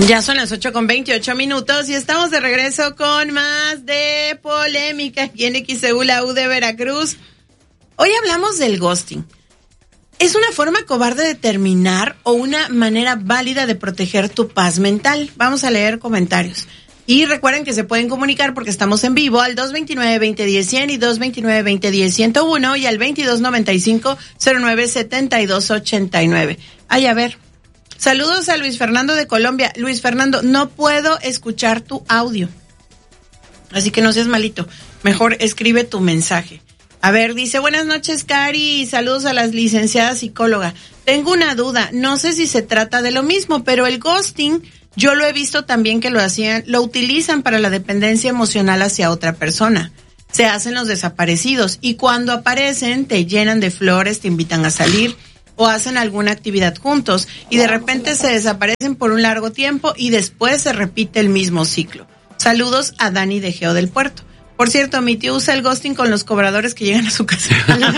Ya son las 8:28 y estamos de regreso con más de polémica aquí en XEU, la U de Veracruz. Hoy hablamos del ghosting. ¿Es una forma cobarde de terminar o una manera válida de proteger tu paz mental? Vamos a leer comentarios. Y recuerden que se pueden comunicar porque estamos en vivo al 229-2010-100 y 229-2010-101 y al 2295-097289. Ay, a ver. Saludos a Luis Fernando de Colombia. Luis Fernando, no puedo escuchar tu audio. Así que no seas malito. Mejor escribe tu mensaje. A ver, dice, buenas noches, Cari. Saludos a la licenciada psicóloga. Tengo una duda. No sé si se trata de lo mismo, pero el ghosting, yo lo he visto también que lo utilizan para la dependencia emocional hacia otra persona. Se hacen los desaparecidos y cuando aparecen te llenan de flores, te invitan a salir o hacen alguna actividad juntos y de repente se desaparecen por un largo tiempo y después se repite el mismo ciclo. Saludos a Dani de Geo del Puerto. Por cierto, mi tío usa el ghosting con los cobradores que llegan a su casa.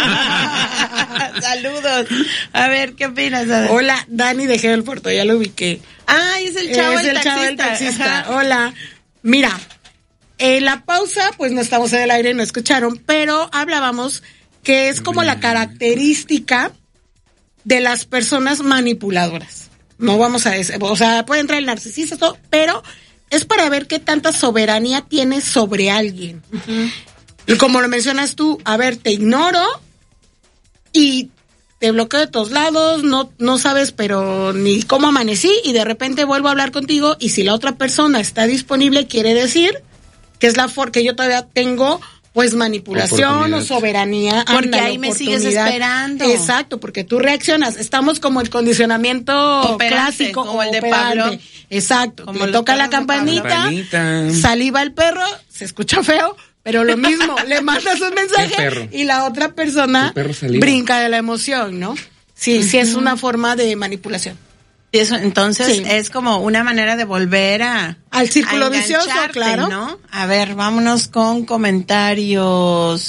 Saludos. A ver, ¿qué opinas? Hola, Dani de Geo del Puerto, ya lo ubiqué. Ay, es el chavo del taxista. Ajá. Hola. Mira, en la pausa, pues no estamos en el aire, no escucharon, pero hablábamos que es como la característica de las personas manipuladoras. No vamos a decir, o sea, puede entrar el narcisista, todo, pero es para ver qué tanta soberanía tienes sobre alguien. Uh-huh. Y como lo mencionas tú, a ver, te ignoro y te bloqueo de todos lados, no sabes pero ni cómo amanecí y de repente vuelvo a hablar contigo y si la otra persona está disponible quiere decir que es la que yo todavía tengo pues manipulación o soberanía. Porque ahí me sigues esperando. Exacto, porque tú reaccionas. Estamos como el condicionamiento operante, clásico. Como el de Pablo. Exacto. Como le toca la campanita, saliva el perro, se escucha feo, pero lo mismo, le mandas un mensaje y la otra persona brinca de la emoción, ¿no? Sí, sí es una forma de manipulación. Eso, entonces es como una manera de volver al círculo vicioso, claro, ¿no? A ver, vámonos con comentarios.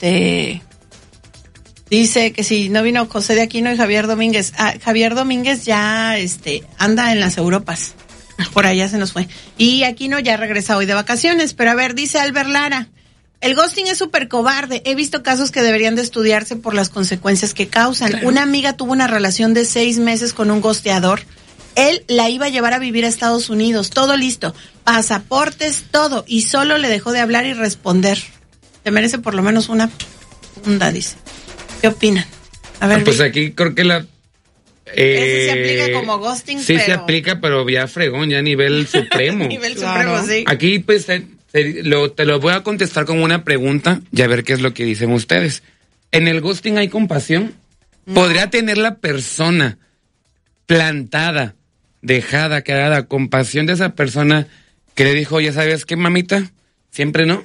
Dice que si no vino José de Aquino y Javier Domínguez. Javier Domínguez ya anda en las Europas. Por allá se nos fue. Y Aquino ya regresa hoy de vacaciones. Pero a ver, dice Albert Lara. El ghosting es súper cobarde. He visto casos que deberían de estudiarse por las consecuencias que causan. Claro. Una amiga tuvo una relación de 6 meses con un ghosteador. Él la iba a llevar a vivir a Estados Unidos. Todo listo. Pasaportes, todo. Y solo le dejó de hablar y responder. Te merece por lo menos una funda, dice. ¿Qué opinan? A ver. Pues aquí creo que ese se aplica como ghosting, sí, pero se aplica, pero ya fregón, ya a nivel supremo. Nivel supremo, sí. Aquí pues te lo voy a contestar con una pregunta y a ver qué es lo que dicen ustedes. ¿En el ghosting hay compasión? No. ¿Podría tener la persona plantada, dejada, quedada, compasión de esa persona que le dijo, ya sabes qué, mamita? ¿Siempre no?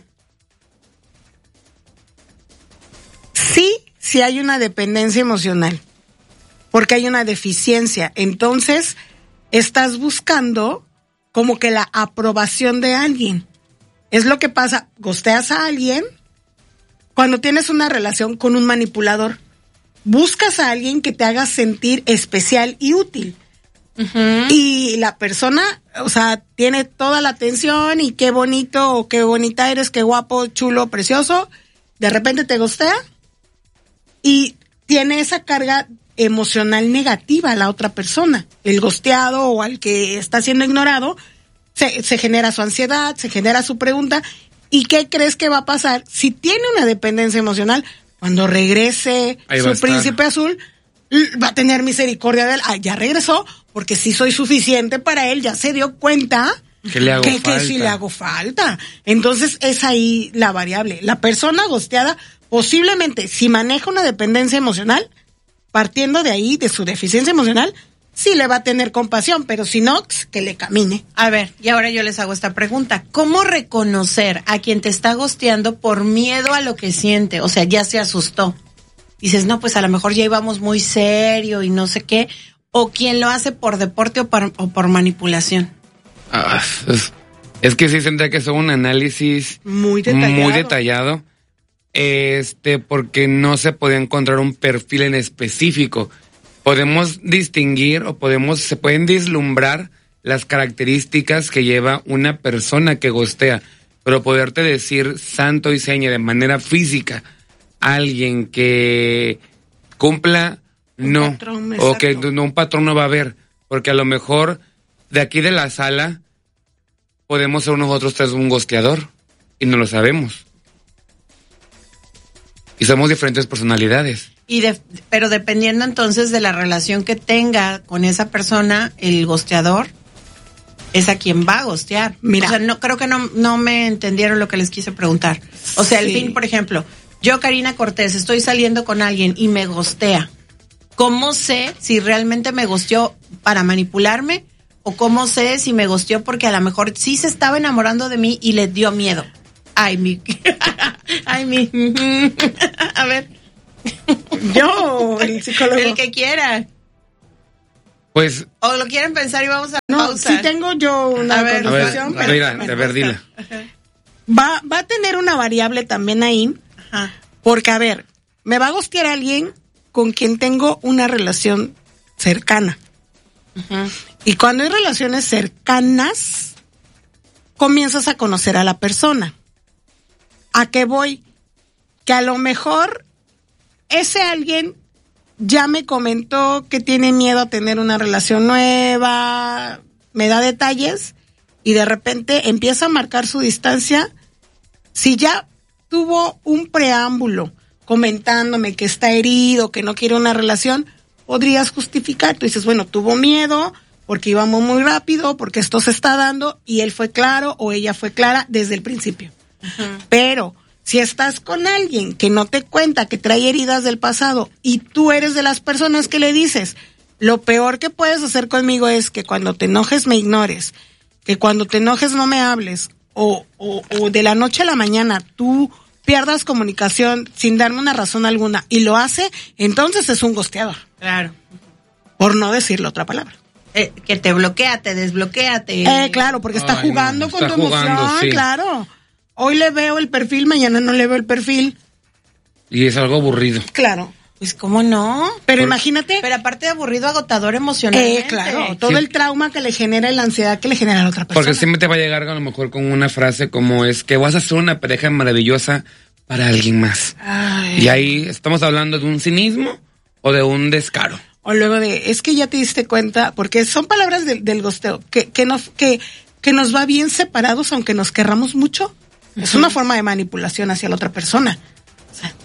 Sí hay una dependencia emocional, porque hay una deficiencia. Entonces, estás buscando como que la aprobación de alguien. Es lo que pasa, ghosteas a alguien cuando tienes una relación con un manipulador. Buscas a alguien que te haga sentir especial y útil. Uh-huh. Y la persona, o sea, tiene toda la atención y qué bonito o qué bonita eres, qué guapo, chulo, precioso. De repente te ghostea y tiene esa carga emocional negativa a la otra persona. El ghosteado o al que está siendo ignorado, se genera su ansiedad, se genera su pregunta. ¿Y qué crees que va a pasar si tiene una dependencia emocional? Cuando regrese su príncipe azul, va a tener misericordia de él. Ya regresó, porque sí soy suficiente para él, ya se dio cuenta que sí le hago falta. Entonces es ahí la variable. La persona ghosteada posiblemente, si maneja una dependencia emocional, partiendo de ahí, de su deficiencia emocional, sí le va a tener compasión, pero si no, que le camine. A ver, y ahora yo les hago esta pregunta. ¿Cómo reconocer a quien te está ghosteando por miedo a lo que siente? O sea, ya se asustó. Dices, no, pues a lo mejor ya íbamos muy serio y no sé qué. O quien lo hace por deporte o por manipulación. Es que sí tendría que ser un análisis muy detallado. Porque no se puede encontrar un perfil en específico. Podemos distinguir se pueden vislumbrar las características que lleva una persona que gostea, pero poderte decir santo y seña de manera física, alguien que cumpla, no, patrón, o que exacto. no, un patrón no va a haber, porque a lo mejor de aquí de la sala podemos ser nosotros tres un gosteador y no lo sabemos. Y somos diferentes personalidades. Pero dependiendo entonces de la relación que tenga con esa persona, el gosteador es a quien va a gostear. Mira. O sea, no, creo que no me entendieron lo que les quise preguntar. O sea, el Sí. fin, por ejemplo, yo, Karina Cortés, estoy saliendo con alguien y me gostea. ¿Cómo sé si realmente me gosteó para manipularme? ¿O cómo sé si me gosteó porque a lo mejor sí se estaba enamorando de mí y le dio miedo? Ay, mi... A ver. Yo, el psicólogo. El que quiera. Pues, O lo quieren pensar y vamos a No, pausa. sí tengo yo una A ver, a ver, connotación, pero mira, a ver, dila. va a tener una variable también ahí, Ajá. porque a ver, me va a gostear alguien con quien tengo una relación cercana. Ajá. Y cuando hay relaciones cercanas, comienzas a conocer a la persona. ¿A qué voy? Que a lo mejor ese alguien ya me comentó que tiene miedo a tener una relación nueva, me da detalles y de repente empieza a marcar su distancia. Si ya tuvo un preámbulo comentándome que está herido, que no quiere una relación, podrías justificar. Tú dices, bueno, tuvo miedo porque íbamos muy rápido, porque esto se está dando y él fue claro o ella fue clara desde el principio. Pero si estás con alguien que no te cuenta, que trae heridas del pasado y tú eres de las personas que le dices, lo peor que puedes hacer conmigo es que cuando te enojes me ignores, que cuando te enojes no me hables o de la noche a la mañana tú pierdas comunicación sin darme una razón alguna y lo hace, entonces es un gosteador, Claro. por no decirle otra palabra. Que te bloquea, te desbloquea, te... Claro, porque está Ay, jugando no, con está tu jugando, emoción, sí. claro. Hoy le veo el perfil, mañana no le veo el perfil. Y es algo aburrido. Claro. Pues, ¿cómo no? Pero imagínate. Pero aparte de aburrido, agotador emocionalmente. Claro, todo Sí. el trauma que le genera y la ansiedad que le genera a la otra persona. Porque siempre te va a llegar a lo mejor con una frase como es que vas a ser una pareja maravillosa para alguien más. Ay. Y ahí estamos hablando de un cinismo o de un descaro. O luego de, es que ya te diste cuenta, porque son palabras del gosteo, que nos va bien separados aunque nos querramos mucho. Es una forma de manipulación hacia la otra persona. O sea,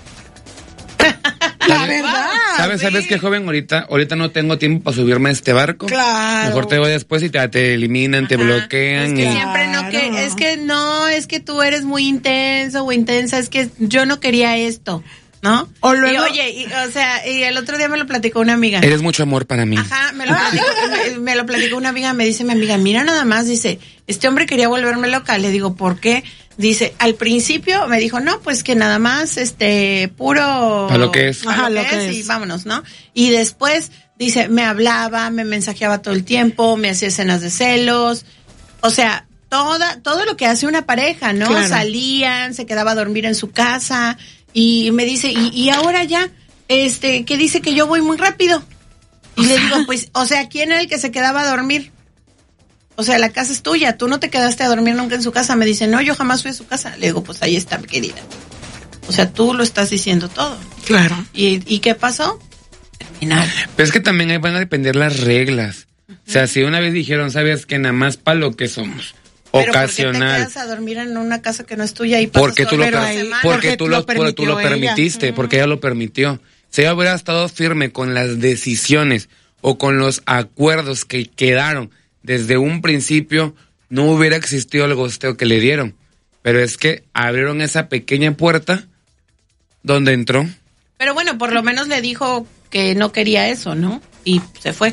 la verdad. ¿Sabes qué, joven? Ahorita no tengo tiempo para subirme a este barco. Claro. Mejor te voy después y te eliminan, te Ajá. bloquean. Es que y... siempre no, Claro. es que tú eres muy intenso o intensa, es que yo no quería esto, ¿no? O luego- Y oye, y el otro día me lo platicó una amiga. Eres mucho amor para mí. Ajá, me lo platicó una amiga, me dice mi amiga, mira nada más, dice, este hombre quería volverme loca. Le digo, ¿por qué? Dice, al principio me dijo, no, pues que nada más, puro... Pa' lo que es. pa' Ajá, lo que es, y vámonos, ¿no? Y después, dice, me hablaba, me mensajeaba todo el tiempo, me hacía escenas de celos, o sea, todo lo que hace una pareja, ¿no? Claro. Salían, se quedaba a dormir en su casa, y me dice, y ahora ya, que dice que yo voy muy rápido. Y le digo, pues, o sea, ¿quién era el que se quedaba a dormir? O sea, la casa es tuya, tú no te quedaste a dormir nunca en su casa. Me dice, no, yo jamás fui a su casa. Le digo, pues ahí está, mi querida. O sea, tú lo estás diciendo todo. Claro. ¿Y qué pasó? Terminar. Pero es que también ahí van a depender las reglas. O sea, si una vez dijeron, sabes que nada más para lo que somos, Pero ¿por qué te ocasional. quedas a dormir en una casa que no es tuya y pasas Porque tú lo, toda la ahí- semana? porque tú lo permitió ella. permitiste, porque ella lo permitió. Si ella hubiera estado firme con las decisiones o con los acuerdos que quedaron desde un principio, no hubiera existido el gosteo que le dieron. Pero es que abrieron esa pequeña puerta donde entró. Pero bueno, por lo menos le dijo que no quería eso, ¿no? Y se fue.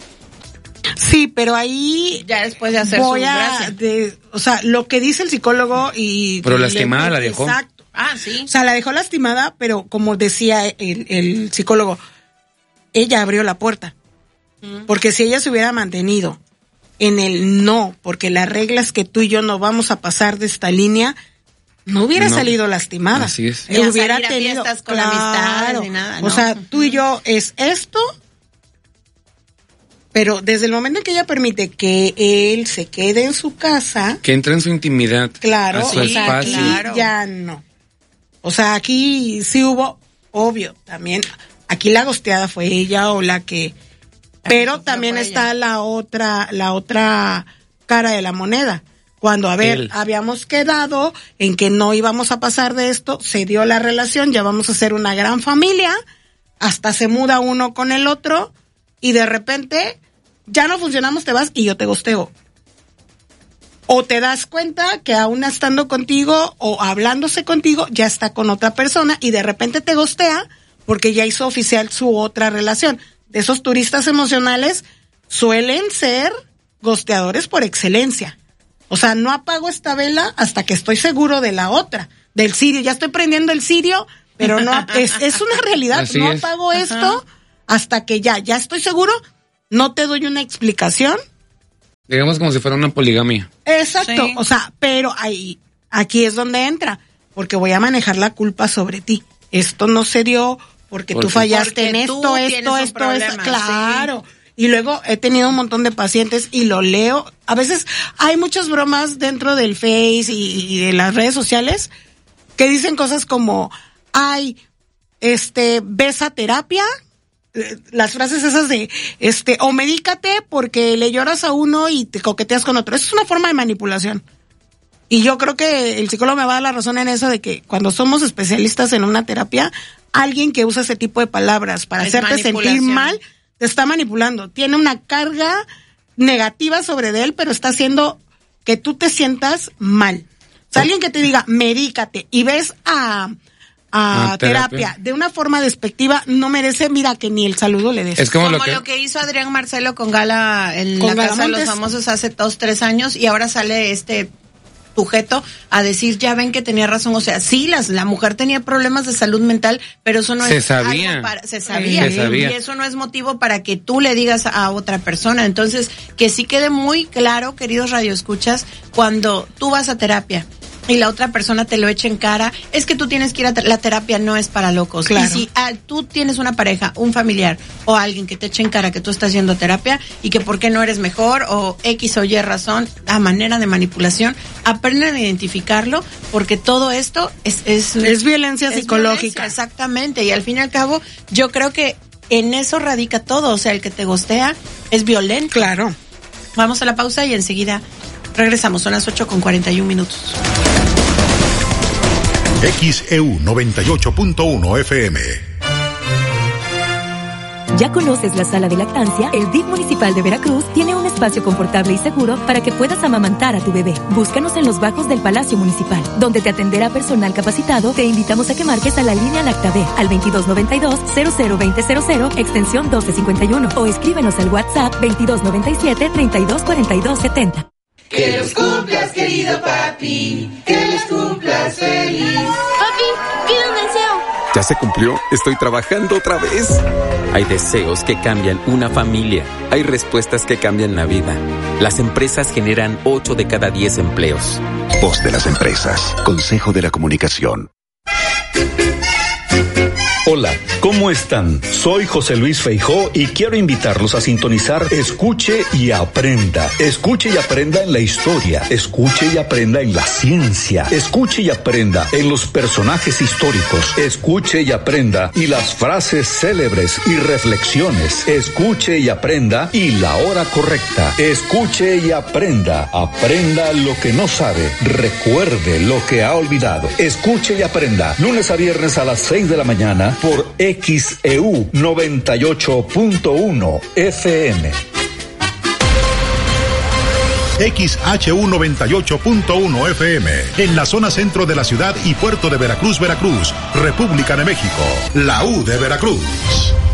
Sí, pero ahí Ya después de hacer su voy a, gracia. o sea, lo que dice el psicólogo y... Pero y lastimada la dejó. Exacto. Ah, sí. O sea, la dejó lastimada, pero como decía el psicólogo, ella abrió la puerta. Porque si ella se hubiera mantenido en el no, porque la regla es que tú y yo no vamos a pasar de esta línea, no hubiera No. salido lastimada. Así es. Ni a Hubiera salir a tenido fiestas con amistades ni nada, ¿no? O sea, tú y yo es esto Pero desde el momento en que ella permite que él se quede en su casa, que entre en su intimidad, claro, a su espacio. Aquí ya no. O sea, aquí sí hubo, obvio, también, aquí la gosteada fue ella o la que, pero también está la otra cara de la moneda. Cuando, habíamos quedado en que no íbamos a pasar de esto, se dio la relación, ya vamos a ser una gran familia, hasta se muda uno con el otro, y de repente, ya no funcionamos, te vas y yo te gosteo. O te das cuenta que aún estando contigo o hablándose contigo, ya está con otra persona y de repente te gostea porque ya hizo oficial su otra relación. De esos turistas emocionales suelen ser gosteadores por excelencia. O sea, no apago esta vela hasta que estoy seguro de la otra, del cirio. Ya estoy prendiendo el cirio, pero no, es una realidad. Así no apago esto hasta que ya estoy seguro, no te doy una explicación. Digamos como si fuera una poligamia. Exacto, sí. O sea, pero aquí es donde entra, porque voy a manejar la culpa sobre ti. Esto no se dio porque tú fallaste en esto, claro. Sí. Y luego he tenido un montón de pacientes y lo leo. A veces hay muchas bromas dentro del Face y de las redes sociales que dicen cosas como, ves a terapia. Las frases esas de, o medícate porque le lloras a uno y te coqueteas con otro. Eso es una forma de manipulación. Y yo creo que el psicólogo me va a dar la razón en eso de que cuando somos especialistas en una terapia, alguien que usa ese tipo de palabras para hacerte sentir mal, te está manipulando. Tiene una carga negativa sobre él, pero está haciendo que tú te sientas mal. O sea, alguien que te diga, medícate, y ves a terapia de una forma despectiva, no merece, mira, que ni el saludo le des. Es como lo que hizo Adrián Marcelo con Gala en la Casa de los Famosos hace 2-3 años, y ahora sale este sujeto a decir, ya ven que tenía razón. O sea, sí, la mujer tenía problemas de salud mental, pero eso no es algo se sabía. Y eso no es motivo para que tú le digas a otra persona. Entonces, que sí quede muy claro, queridos radioescuchas, cuando tú vas a terapia y la otra persona te lo echa en cara, es que tú tienes que ir la terapia no es para locos. Claro. Y si tú tienes una pareja, un familiar o alguien que te eche en cara que tú estás haciendo terapia y que por qué no eres mejor o X o Y razón, a manera de manipulación, aprendan a identificarlo, porque todo esto es violencia psicológica. Violencia, exactamente, y al fin y al cabo yo creo que en eso radica todo. O sea, el que te gostea es violento. Claro. Vamos a la pausa y enseguida regresamos. Son las 8:41. XEU 98.1 FM. ¿Ya conoces la sala de lactancia? El DIF municipal de Veracruz tiene un espacio confortable y seguro para que puedas amamantar a tu bebé. Búscanos en los bajos del Palacio Municipal, donde te atenderá personal capacitado. Te invitamos a que marques a la línea LactaB al 2292-002000, extensión 1251, o escríbenos al WhatsApp 2297-324270. Que los cumplas, querido papi, que los cumplas feliz. Papi, pide un deseo. ¿Ya se cumplió? Estoy trabajando otra vez. Hay deseos que cambian una familia. Hay respuestas que cambian la vida. Las empresas generan 8 de cada 10 empleos. Voz de las empresas. Consejo de la Comunicación. Hola, ¿cómo están? Soy José Luis Feijó y quiero invitarlos a sintonizar Escuche y Aprenda. Escuche y aprenda en la historia. Escuche y aprenda en la ciencia. Escuche y aprenda en los personajes históricos. Escuche y aprenda y las frases célebres y reflexiones. Escuche y aprenda y la hora correcta. Escuche y aprenda. Aprenda lo que no sabe. Recuerde lo que ha olvidado. Escuche y aprenda. Lunes a viernes a las 6 de la mañana. Por XEU 98.1 FM. XHU 98.1 FM, en la zona centro de la ciudad y puerto de Veracruz, Veracruz, República de México, la U de Veracruz.